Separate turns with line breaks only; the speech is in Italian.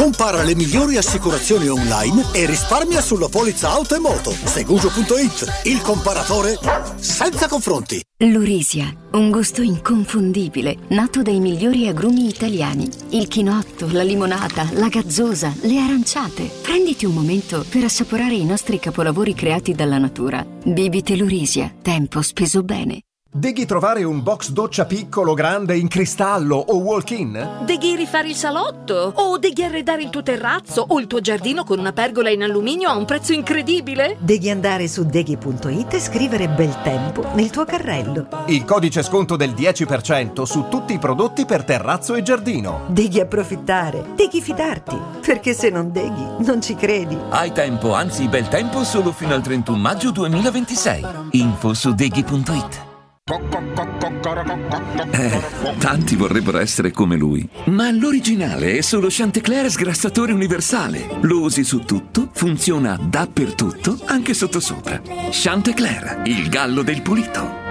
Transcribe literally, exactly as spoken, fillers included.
Compara le migliori assicurazioni online e risparmia sulla polizza auto e moto. Segugio punto it, il comparatore senza confronti.
Lurisia, un gusto inconfondibile, nato dai migliori agrumi italiani. Il chinotto, la limonata, la gazzosa, le aranciate. Prenditi un momento per assaporare i nostri capolavori creati dalla natura. Bibite Lurisia, tempo speso bene.
Devi trovare un box doccia piccolo, grande, in cristallo o walk-in?
Devi rifare il salotto? O devi arredare il tuo terrazzo o il tuo giardino con una pergola in alluminio a un prezzo incredibile?
Devi andare su deghi punto it e scrivere bel tempo nel tuo carrello.
Il codice sconto del dieci per cento su tutti i prodotti per terrazzo e giardino.
Devi approfittare, devi fidarti, perché se non deghi non ci credi.
Hai tempo, anzi bel tempo, solo fino al trentuno maggio duemilaventisei. Info su deghi punto it.
Eh, tanti vorrebbero essere come lui, ma l'originale è solo Chantecler sgrassatore universale. Lo usi su tutto, funziona dappertutto, anche sottosopra. Chantecler, il gallo del pulito.